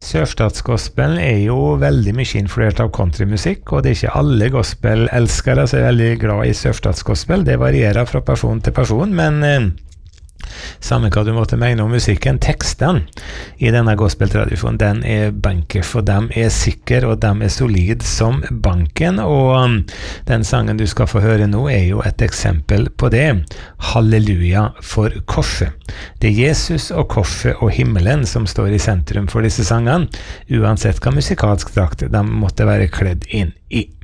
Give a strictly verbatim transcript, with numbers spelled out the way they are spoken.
Sørstatsgospelen er jo veldig mye influert av countrymusikk, og det er ikke alle gospelelskere som er veldig glad i sørstatsgospel. Det varierer fra person til person, men eh, samme hva du måtte mene om musikken, teksten i denne gospeltradisjonen, den er banker, for dem er sikker, og dem er solid som banken, og um, den sangen du skal få høre nå er jo et eksempel på det. Halleluja for korset. Det er Jesus og korset og himmelen som står i sentrum for disse sangene, uansett hva musikalsk drakt de måtte være kledd inn i.